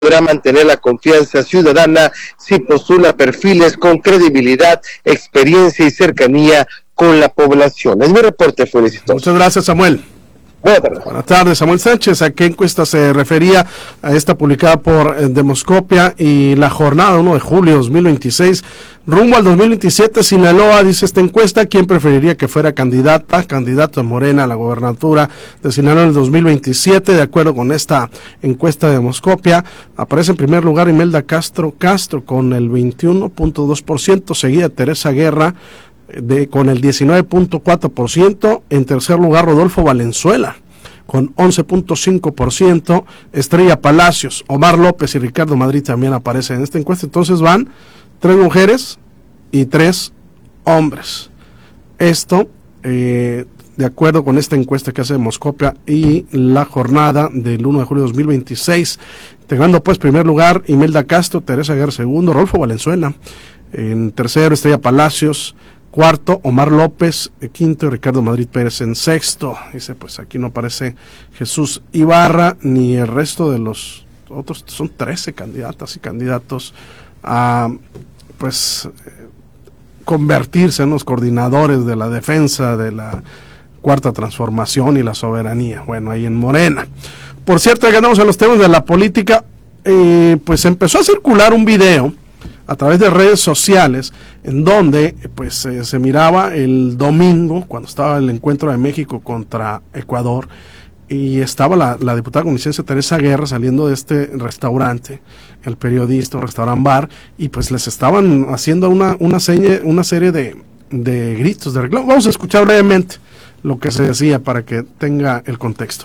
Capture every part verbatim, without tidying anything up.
podrá mantener la confianza ciudadana si postula perfiles con credibilidad, experiencia y cercanía con la población. Es mi reporte, felicito. Muchas gracias, Samuel. Buenas tardes. Buenas tardes, Samuel Sánchez. ¿A qué encuesta se refería? A esta publicada por eh, Demoscopia y la jornada uno de julio de dos mil veintiséis. Rumbo al dos mil veintisiete, Sinaloa, dice esta encuesta, ¿quién preferiría que fuera candidata, candidato de Morena a la gobernatura de Sinaloa en el dos mil veintisiete? De acuerdo con esta encuesta de Demoscopia, aparece en primer lugar Imelda Castro Castro con el veintiuno punto dos por ciento, seguida Teresa Guerra de con el diecinueve punto cuatro por ciento, en tercer lugar Rodolfo Valenzuela con once punto cinco por ciento, Estrella Palacios, Omar López y Ricardo Madrid también aparecen en esta encuesta. Entonces van tres mujeres y tres hombres. Esto eh, de acuerdo con esta encuesta que hace Demoscopia y la jornada del uno de julio de dos mil veintiséis, integrando pues primer lugar Imelda Castro, Teresa Guerra segundo, Rodolfo Valenzuela en tercero, Estrella Palacios cuarto, Omar López quinto y Ricardo Madrid Pérez en sexto. Dice, pues aquí no aparece Jesús Ibarra ni el resto de los otros, son trece candidatas y candidatos a pues convertirse en los coordinadores de la defensa de la cuarta transformación y la soberanía, bueno, ahí en Morena. Por cierto, ya andamos en los temas de la política, eh, pues empezó a circular un video a través de redes sociales, en donde pues eh, se miraba el domingo, cuando estaba el encuentro de México contra Ecuador, y estaba la, la diputada con licencia Teresa Guerra saliendo de este restaurante, el periodista, un restaurant bar, y pues les estaban haciendo una, una, seña, una serie de, de gritos, de reclamo. Vamos a escuchar brevemente lo que se decía para que tenga el contexto.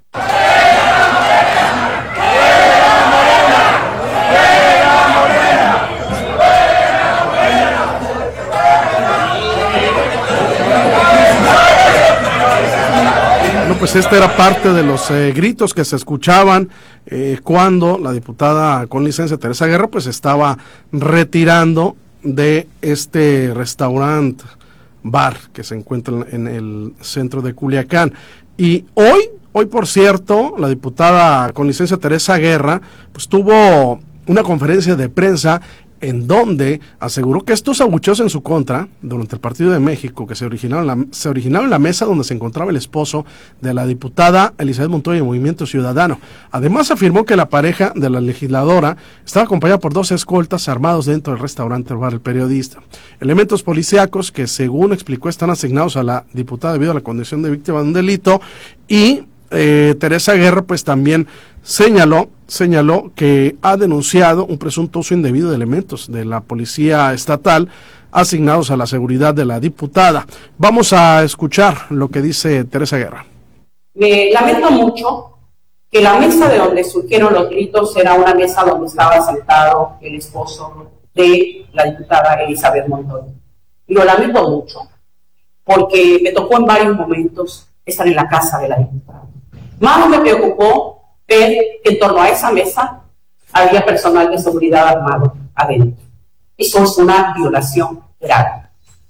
Pues esta era parte de los eh, gritos que se escuchaban eh, cuando la diputada con licencia Teresa Guerra pues estaba retirando de este restaurante bar que se encuentra en el centro de Culiacán. Y hoy, hoy por cierto, la diputada con licencia Teresa Guerra pues tuvo una conferencia de prensa en donde aseguró que estos abucheos en su contra durante el Partido de México que se originaron, la, se originaron en la mesa donde se encontraba el esposo de la diputada Elizabeth Montoya de Movimiento Ciudadano. Además afirmó que la pareja de la legisladora estaba acompañada por dos escoltas armados dentro del restaurante bar El Periodista. Elementos policíacos que, según explicó, están asignados a la diputada debido a la condición de víctima de un delito. Y eh, Teresa Guerra pues también señaló señaló que ha denunciado un presunto uso indebido de elementos de la policía estatal asignados a la seguridad de la diputada. Vamos a escuchar lo que dice Teresa Guerra. Me lamento mucho que la mesa de donde surgieron los gritos era una mesa donde estaba sentado el esposo de la diputada Elizabeth Montoya. Y lo lamento mucho, porque me tocó en varios momentos estar en la casa de la diputada. Más me preocupó ver que en torno a esa mesa había personal de seguridad armado adentro. Eso es una violación grave.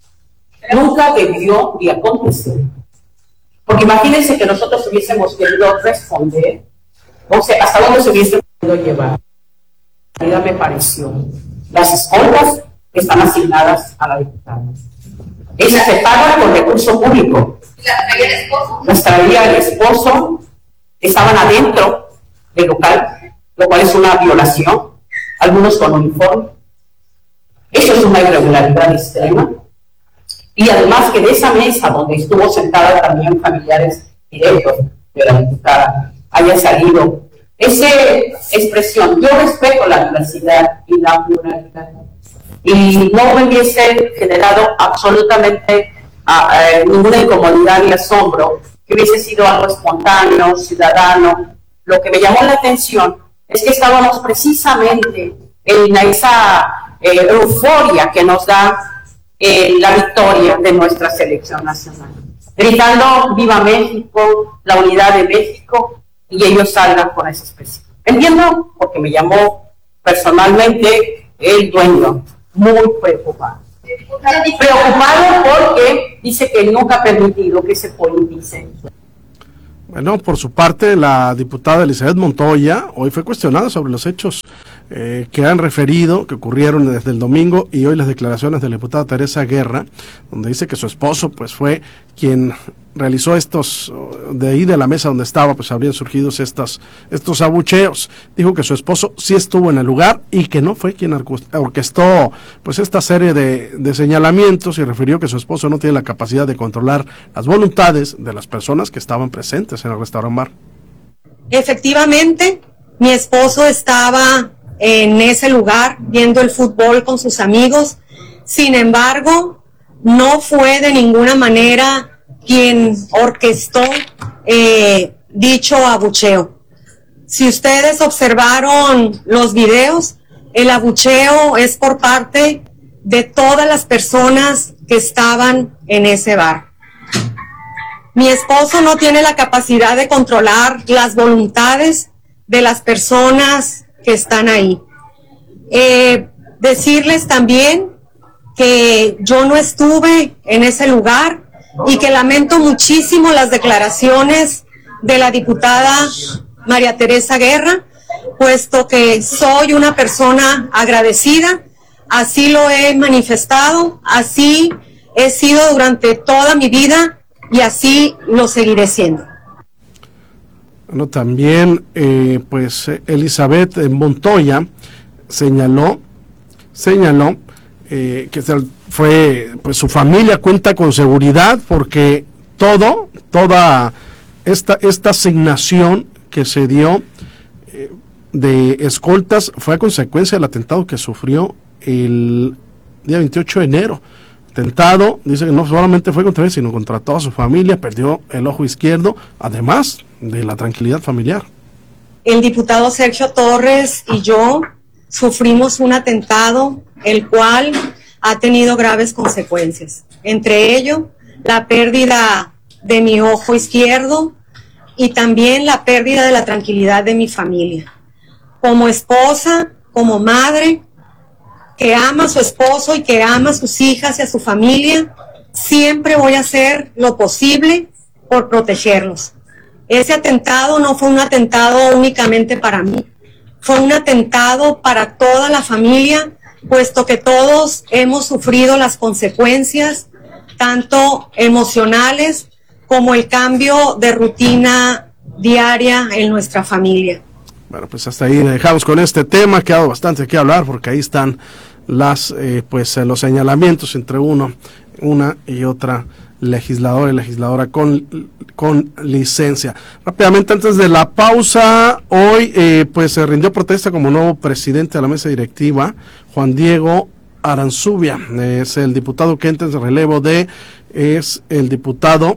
Nunca debió de acontecer. Porque imagínense que nosotros hubiésemos querido responder, o sea, hasta dónde se hubiese podido llevar. La realidad me pareció. Las escoltas están asignadas a la diputada. Esa se paga con recurso público. ¿Las traía el esposo? Las traía el esposo. Estaban adentro del local, lo cual es una violación, algunos con uniforme. Eso es una irregularidad extrema. Y además que de esa mesa donde estuvo sentada también familiares directos de la diputada haya salido esa expresión. Yo respeto la diversidad y la pluralidad y no me hubiese generado absolutamente uh, uh, ninguna incomodidad ni asombro que hubiese sido algo espontáneo, ciudadano. Lo que me llamó la atención es que estábamos precisamente en esa eh, euforia que nos da eh, la victoria de nuestra selección nacional, gritando ¡Viva México!, la unidad de México, y ellos salgan con esa expresión. Entiendo, porque me llamó personalmente el dueño, muy preocupado. Preocupado porque dice que nunca ha permitido que se politice. Bueno, por su parte, la diputada Elizabeth Montoya hoy fue cuestionada sobre los hechos eh, que han referido, que ocurrieron desde el domingo, y hoy las declaraciones de la diputada Teresa Guerra, donde dice que su esposo pues fue quien realizó estos, de ahí de la mesa donde estaba, pues habrían surgido estos, estos abucheos. Dijo que su esposo sí estuvo en el lugar y que no fue quien orquestó pues esta serie de, de señalamientos, y refirió que su esposo no tiene la capacidad de controlar las voluntades de las personas que estaban presentes en el restaurant bar. Efectivamente, mi esposo estaba en ese lugar viendo el fútbol con sus amigos. Sin embargo, no fue de ninguna manera quien orquestó eh, dicho abucheo. Si ustedes observaron los videos, el abucheo es por parte de todas las personas que estaban en ese bar. Mi esposo no tiene la capacidad de controlar las voluntades de las personas que están ahí. Eh, decirles también que yo no estuve en ese lugar y que lamento muchísimo las declaraciones de la diputada María Teresa Guerra, puesto que soy una persona agradecida, así lo he manifestado, así he sido durante toda mi vida y así lo seguiré siendo. Bueno, también eh, pues Elizabeth Montoya señaló, señaló eh, que fue, pues su familia cuenta con seguridad porque todo, toda esta, esta asignación que se dio eh, de escoltas fue a consecuencia del atentado que sufrió el día veintiocho de enero. Atentado, dice que no solamente fue contra él, sino contra toda su familia, perdió el ojo izquierdo, además de la tranquilidad familiar. El diputado Sergio Torres y yo sufrimos un atentado, el cual ha tenido graves consecuencias, entre ello la pérdida de mi ojo izquierdo y también la pérdida de la tranquilidad de mi familia. Como esposa, como madre, que ama a su esposo y que ama a sus hijas y a su familia, siempre voy a hacer lo posible por protegerlos. Ese atentado no fue un atentado únicamente para mí, fue un atentado para toda la familia, puesto que todos hemos sufrido las consecuencias, tanto emocionales como el cambio de rutina diaria en nuestra familia. Bueno, pues hasta ahí dejamos con este tema, ha quedado bastante que hablar porque ahí están las eh, pues eh, los señalamientos entre uno, una y otra legisladora y legisladora con, con licencia. Rápidamente, antes de la pausa, hoy eh, pues se rindió protesta como nuevo presidente de la mesa directiva, Juan Diego Aranzubia, es el diputado que entra en relevo de, es el diputado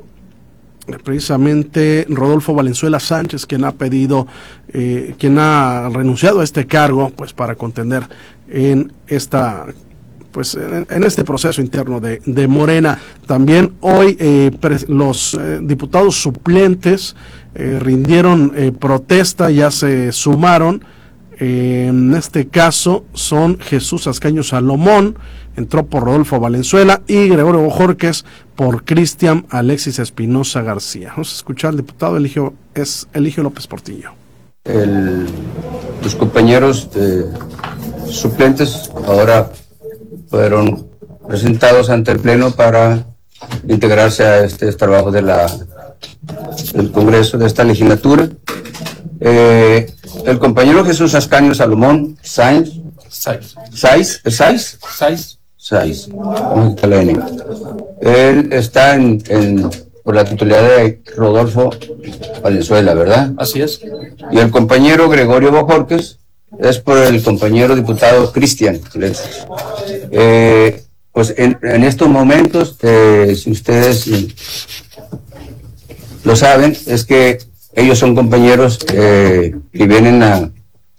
precisamente Rodolfo Valenzuela Sánchez, quien ha pedido, eh, quien ha renunciado a este cargo, pues para contender en esta, pues en, en este proceso interno de, de Morena. También hoy eh, pre, los eh, diputados suplentes eh, rindieron eh, protesta, ya se sumaron. Eh, en este caso son Jesús Ascaño Salomón, entró por Rodolfo Valenzuela, y Gregorio Bojorquez por Cristian Alexis Espinosa García. Vamos a escuchar al diputado Eligio, es Eligio López Portillo. El, los compañeros de, suplentes ahora fueron presentados ante el Pleno para integrarse a este trabajo de la, del Congreso, de esta legislatura. Eh, el compañero Jesús Ascaño Salomón Sáenz, Sáenz, Sáenz, Sáenz, Sáenz, Sáenz, él está en, en, por la titularidad de Rodolfo Valenzuela, ¿verdad? Así es. Y el compañero Gregorio Bojorquez es por el compañero diputado Cristian. Eh, pues en, en estos momentos, eh, si ustedes eh, lo saben, es que ellos son compañeros eh, que vienen a,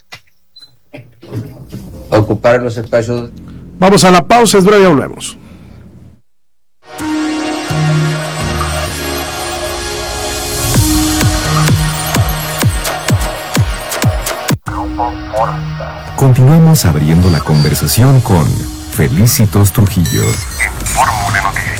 a ocupar los espacios. Vamos a la pausa, es breve, ya volvemos. Continuamos abriendo la conversación con Felicitos Trujillo.